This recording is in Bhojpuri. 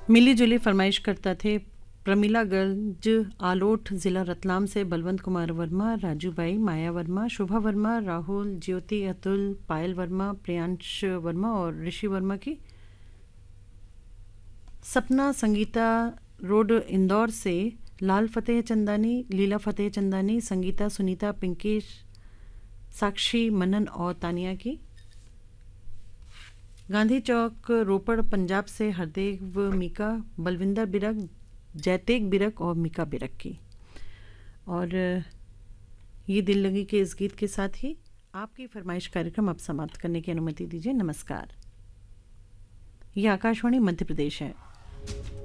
मिली जुली फरमाइश करता थे प्रमिलागंज आलोट ज़िला रतलाम से बलवंत कुमार वर्मा, राजू बाई, माया वर्मा, शोभा वर्मा, राहुल, ज्योति, अतुल, पायल वर्मा, प्रियांश वर्मा और ऋषि वर्मा की। सपना संगीता रोड इंदौर से लाल फतेह चंदानी, लीला फतेह चंदानी, संगीता, सुनीता, पिंकेश, साक्षी, मनन और तानिया की। गांधी चौक रोपड़ पंजाब से हरदेव, मीका, बलविंदर बिरक, जैतेक बिरक और मीका बिरक की। और ये दिल लगी के इस गीत के साथ ही आपकी फरमाइश कार्यक्रम अब समाप्त करने की अनुमति दीजिए। नमस्कार। ये आकाशवाणी मध्य प्रदेश है।